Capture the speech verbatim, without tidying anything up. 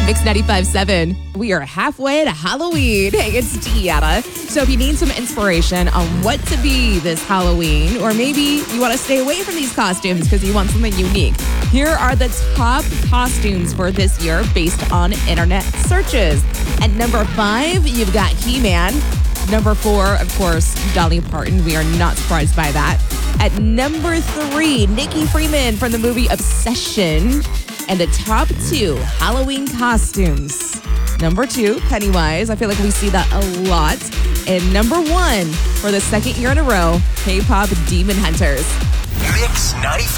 Mix ninety-five point seven. We are halfway to Halloween. Hey, it's Deanna. So if you need some inspiration on what to be this Halloween, or maybe you want to stay away from these costumes because you want something unique, here are the top costumes for this year based on internet searches. At number five, you've got He-Man. Number four, of course, Dolly Parton. We are not surprised by that. At number three, Nikki Freeman from the movie Obsession. And the top two Halloween costumes. Number two, Pennywise. I feel like we see that a lot. And number one, for the second year in a row, K-pop Demon Hunters. Mix ninety-five.